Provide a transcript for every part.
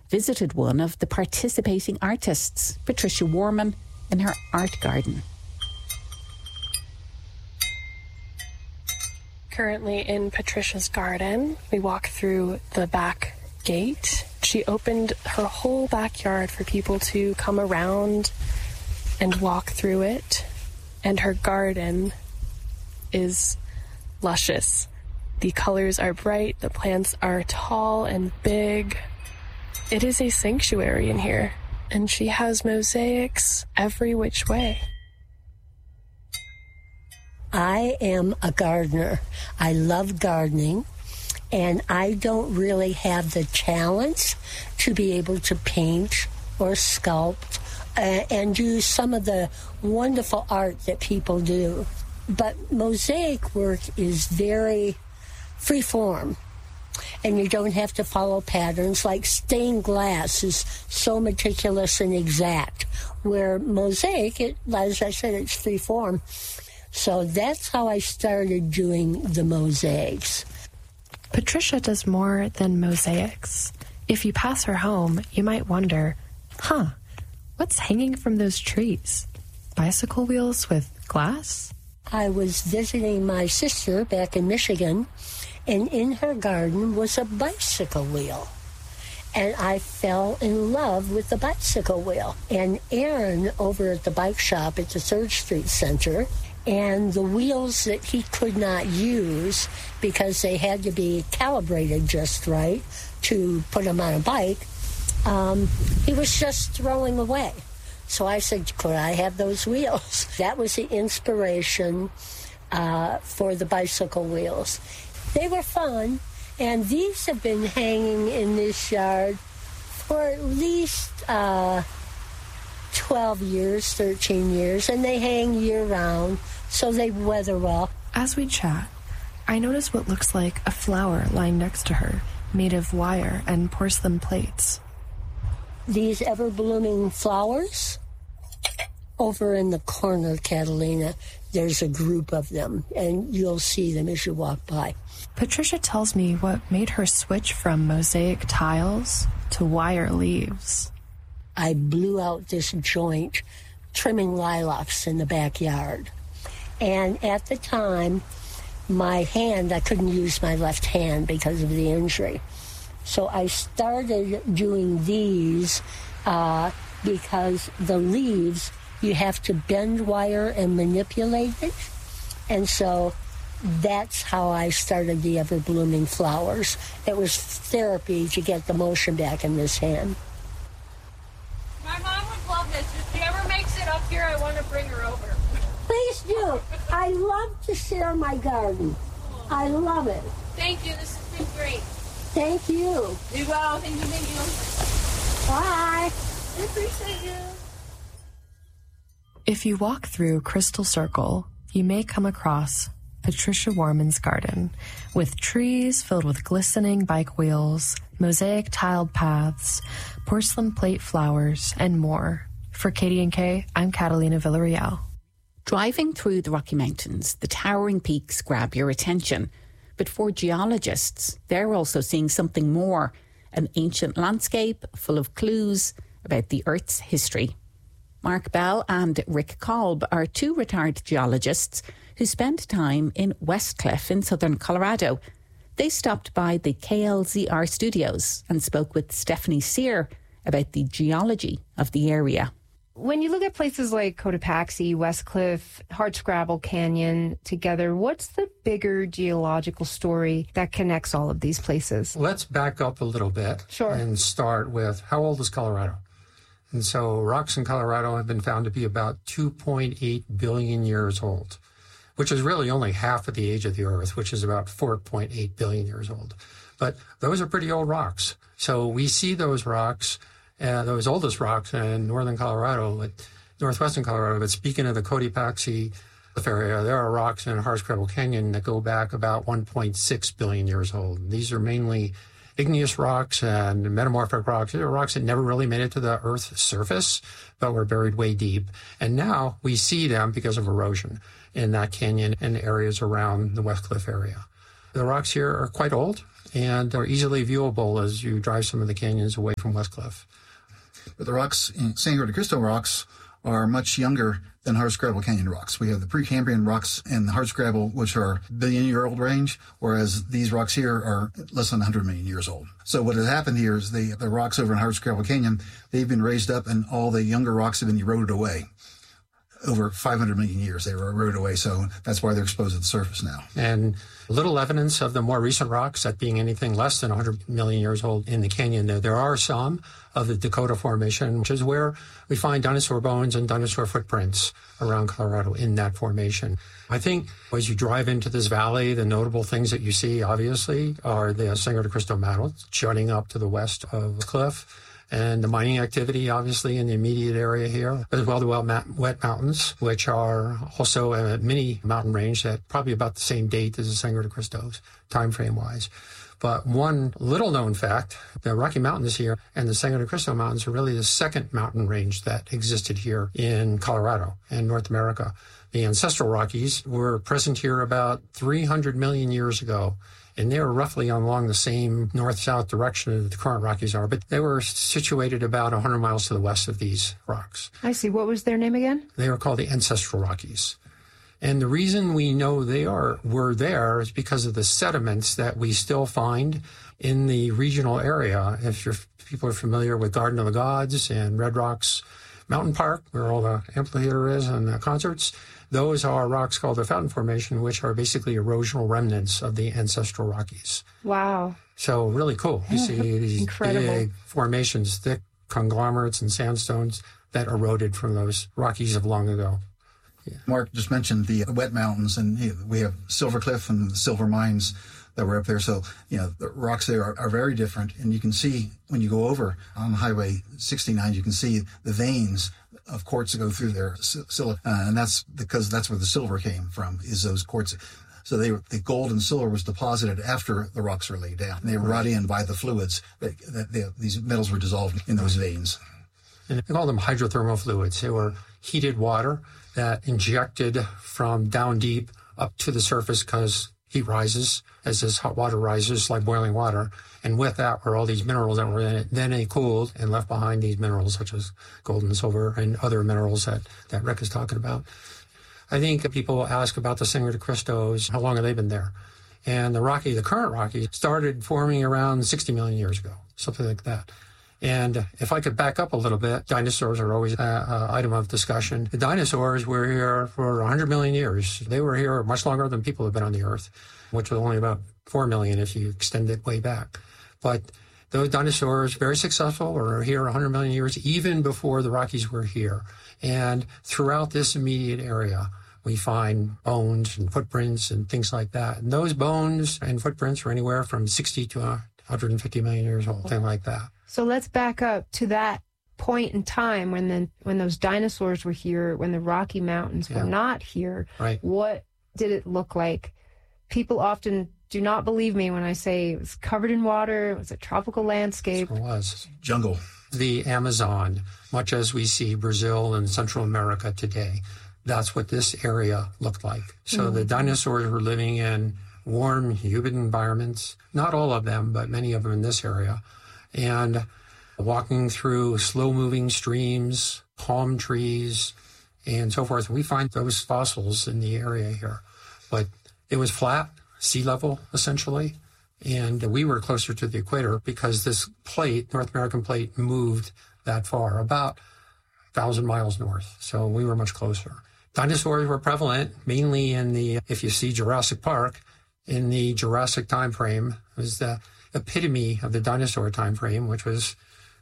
visited one of the participating artists, Patricia Warman, in her art garden. Currently in Patricia's garden, we walk through the back gate. She opened her whole backyard for people to come around and walk through it. And her garden is luscious. The colors are bright, the plants are tall and big. It is a sanctuary in here, and she has mosaics every which way. I am a gardener. I love gardening, and I don't really have the talent to be able to paint or sculpt and do some of the wonderful art that people do. But mosaic work is very free form, and you don't have to follow patterns. Like stained glass is so meticulous and exact, where mosaic, as I said, it's free form. So that's how I started doing the mosaics. Patricia does more than mosaics. If you pass her home, you might wonder, what's hanging from those trees? Bicycle wheels with glass? I was visiting my sister back in Michigan, and in her garden was a bicycle wheel. And I fell in love with the bicycle wheel. And Aaron, over at the bike shop at the 3rd Street Center, and the wheels that he could not use because they had to be calibrated just right to put them on a bike, he was just throwing away. So I said, could I have those wheels? That was the inspiration for the bicycle wheels. They were fun, and these have been hanging in this yard for at least 12 years, 13 years, and they hang year-round, so they weather well. As we chat, I notice what looks like a flower lying next to her, made of wire and porcelain plates. These ever-blooming flowers, over in the corner, Catalina, there's a group of them, and you'll see them as you walk by. Patricia tells me what made her switch from mosaic tiles to wire leaves. I blew out this joint trimming lilacs in the backyard. And at the time, my hand, I couldn't use my left hand because of the injury. So I started doing these because the leaves, you have to bend wire and manipulate it. And so that's how I started the ever-blooming flowers. It was therapy to get the motion back in this hand. My mom would love this. If she ever makes it up here, I want to bring her over. Please do. I love to share my garden. I love it. Thank you. This has been great. Thank you. Be well. Thank you. Bye. I appreciate you. If you walk through Crystal Circle, you may come across Patricia Warman's garden, with trees filled with glistening bike wheels, mosaic tiled paths, porcelain plate flowers, and more. For KDNK, I'm Catalina Villarreal. Driving through the Rocky Mountains, the towering peaks grab your attention. But for geologists, they're also seeing something more, an ancient landscape full of clues about the Earth's history. Mark Bell and Rick Kolb are 2 retired geologists who spend time in Westcliff in southern Colorado. They stopped by the KLZR studios and spoke with Stephanie Sear about the geology of the area. When you look at places like Cotopaxi, Westcliff, Hardscrabble Canyon together, what's the bigger geological story that connects all of these places? Let's back up a little bit and start with how old is Colorado? And so rocks in Colorado have been found to be about 2.8 billion years old, which is really only half of the age of the Earth, which is about 4.8 billion years old. But those are pretty old rocks. So we see those rocks, those oldest rocks in northern Colorado, northwestern Colorado. But speaking of the Cotopaxi area, there are rocks in Hardscrabble Canyon that go back about 1.6 billion years old. These are mainly igneous rocks and metamorphic rocks. These are rocks that never really made it to the Earth's surface, but were buried way deep. And now we see them because of erosion in that canyon and areas around the Westcliff area. The rocks here are quite old, and are easily viewable as you drive some of the canyons away from Westcliff. But the rocks in Sangre de Cristo rocks are much younger than Hardscrabble Canyon rocks. We have the Precambrian rocks and the Hardscrabble, which are billion-year-old range, whereas these rocks here are less than 100 million years old. So what has happened here is the rocks over in Hardscrabble Canyon, they've been raised up and all the younger rocks have been eroded away. Over 500 million years, they were eroded away, so that's why they're exposed to the surface now. And little evidence of the more recent rocks that being anything less than 100 million years old in the canyon. There are some of the Dakota Formation, which is where we find dinosaur bones and dinosaur footprints around Colorado in that formation. I think as you drive into this valley, the notable things that you see, obviously, are the Sangre de Cristo Mountains jutting up to the west of the cliff, and the mining activity, obviously, in the immediate area here, as well the Wet Mountains, which are also a mini mountain range that probably about the same date as the Sangre de Cristo's, time frame-wise. But one little-known fact, the Rocky Mountains here and the Sangre de Cristo Mountains are really the second mountain range that existed here in Colorado and North America. The ancestral Rockies were present here about 300 million years ago, and they were roughly along the same north-south direction that the current Rockies are, but they were situated about 100 miles to the west of these rocks. I see. What was their name again? They were called the ancestral Rockies. And the reason we know they were there is because of the sediments that we still find in the regional area. If people are familiar with Garden of the Gods and Red Rocks Mountain Park, where all the amphitheater is and the concerts, those are rocks called the Fountain Formation, which are basically erosional remnants of the ancestral Rockies. Wow. So really cool. You see these Incredible. Big formations, thick conglomerates and sandstones that eroded from those Rockies of long ago. Yeah. Mark just mentioned the Wet Mountains, and we have Silver Cliff and the silver mines that were up there. So, the rocks there are very different. And you can see when you go over on Highway 69, you can see the veins of quartz that go through there, and that's because that's where the silver came from, is those quartz. So the gold and silver was deposited after the rocks were laid down. They were brought in by the fluids that these metals were dissolved in those veins. And they call them hydrothermal fluids. They were heated water that injected from down deep up to the surface because heat rises as this hot water rises like boiling water. And with that were all these minerals that were in it. Then they cooled and left behind these minerals such as gold and silver and other minerals that Rick is talking about. I think people ask about the Sangre de Cristos, how long have they been there? And the current Rocky, started forming around 60 million years ago, something like that. And if I could back up a little bit, dinosaurs are always an item of discussion. The dinosaurs were here for 100 million years. They were here much longer than people have been on the Earth, which was only about 4 million if you extend it way back. But those dinosaurs, very successful, were here 100 million years, even before the Rockies were here. And throughout this immediate area, we find bones and footprints and things like that. And those bones and footprints are anywhere from 60 to 150 million years old, something like that. So let's back up to that point in time when those dinosaurs were here, when the Rocky Mountains were not here. Right. What did it look like? People often do not believe me when I say it was covered in water, it was a tropical landscape. It was. Jungle. The Amazon, much as we see Brazil and Central America today, that's what this area looked like. So the dinosaurs were living in warm, humid environments. Not all of them, but many of them in this area. And walking through slow-moving streams, palm trees, and so forth. We find those fossils in the area here. But it was flat, sea level, essentially. And we were closer to the equator because this plate, North American plate, moved that far, about 1,000 miles north. So we were much closer. Dinosaurs were prevalent, mainly if you see Jurassic Park, in the Jurassic time frame. It was the epitome of the dinosaur time frame, which was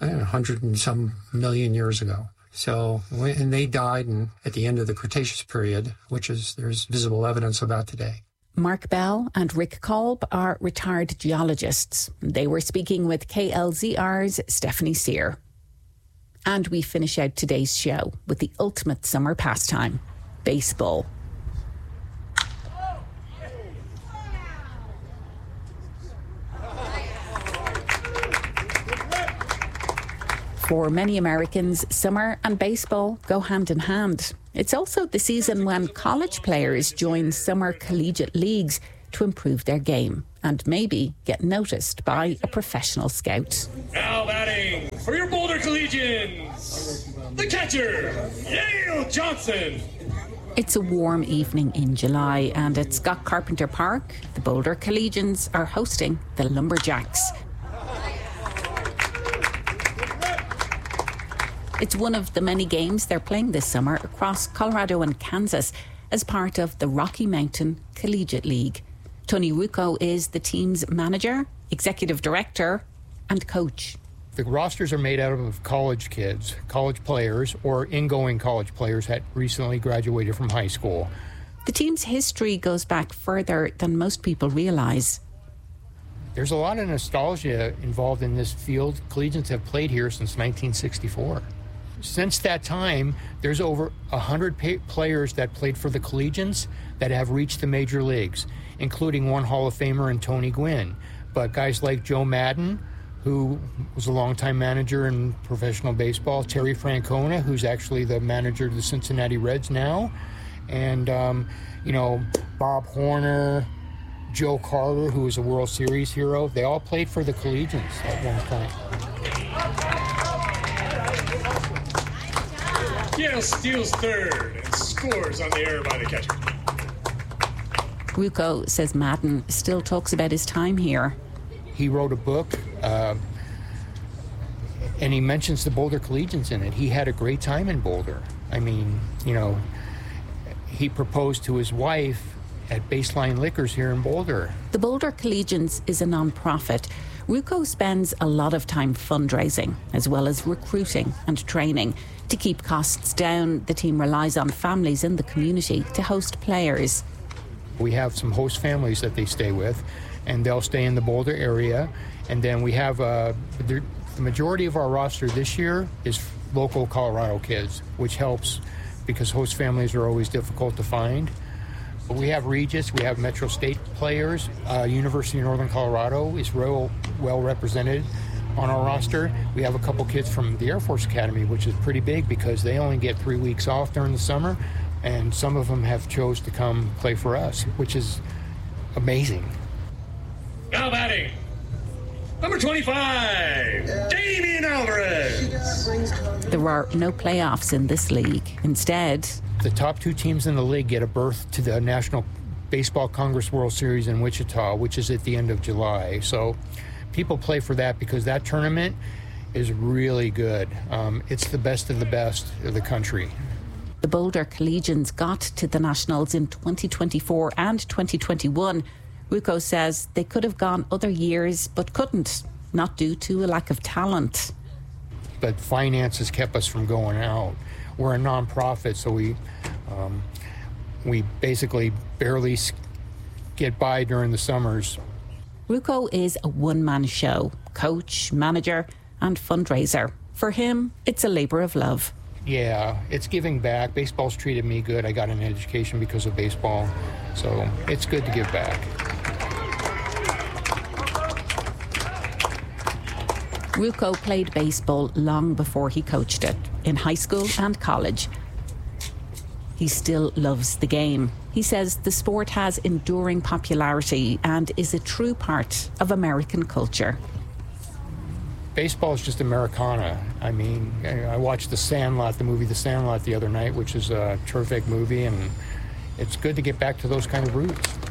100 and some million years ago. So, and they died at the end of the Cretaceous period, there's visible evidence of that today. Mark Bell and Rick Kolb are retired geologists. They were speaking with KLZR's Stephanie Sear. And we finish out today's show with the ultimate summer pastime, baseball. For many Americans, summer and baseball go hand in hand. It's also the season when college players join summer collegiate leagues to improve their game. and maybe get noticed by a professional scout. Now batting for your Boulder Collegians, the catcher, Yale Johnson. It's a warm evening in July, and at Scott Carpenter Park, the Boulder Collegians are hosting the Lumberjacks. It's one of the many games they're playing this summer across Colorado and Kansas as part of the Rocky Mountain Collegiate League. Tony Ruocco is the team's manager, executive director, and coach. The rosters are made out of college kids, college players, or ingoing college players that recently graduated from high school. The team's history goes back further than most people realise. There's a lot of nostalgia involved in this field. Collegians have played here since 1964. Since that time, there's over 100 players that played for the Collegians that have reached the major leagues, including one Hall of Famer in Tony Gwynn. But guys like Joe Maddon, who was a longtime manager in professional baseball, Terry Francona, who's actually the manager of the Cincinnati Reds now, and, Bob Horner, Joe Carter, who was a World Series hero. They all played for the Collegians at one point. Yale steals third and scores on the error by the catcher. Ruocco says Maddon still talks about his time here. He wrote a book, and he mentions the Boulder Collegians in it. He had a great time in Boulder. I mean, he proposed to his wife at Baseline Liquors here in Boulder. The Boulder Collegians is a non-profit. Ruocco spends a lot of time fundraising, as well as recruiting and training. To keep costs down, the team relies on families in the community to host players. We have some host families that they stay with, and they'll stay in the Boulder area. And then we have the majority of our roster this year is local Colorado kids, which helps because host families are always difficult to find. But we have Regis, we have Metro State players. University of Northern Colorado is real well represented on our roster. We have a couple kids from the Air Force Academy, which is pretty big because they only get 3 weeks off during the summer, and some of them have chose to come play for us, which is amazing. Now batting, number 25, Damian Alvarez. There are no playoffs in this league. Instead, the top two teams in the league get a berth to the National Baseball Congress World Series in Wichita, which is at the end of July. So people play for that because that tournament is really good. It's the best of the country. The Boulder Collegians got to the Nationals in 2024 and 2021. Ruocco says they could have gone other years but couldn't, not due to a lack of talent. But finances kept us from going out. We're a non-profit, so we basically barely get by during the summers. Ruocco is a one-man show, coach, manager, and fundraiser. For him, it's a labor of love. Yeah, it's giving back. Baseball's treated me good. I got an education because of baseball, so it's good to give back. Ruocco played baseball long before he coached it, in high school and college. He still loves the game. He says the sport has enduring popularity and is a true part of American culture. Baseball is just Americana. I mean, I watched the movie The Sandlot the other night, which is a terrific movie, and it's good to get back to those kind of roots.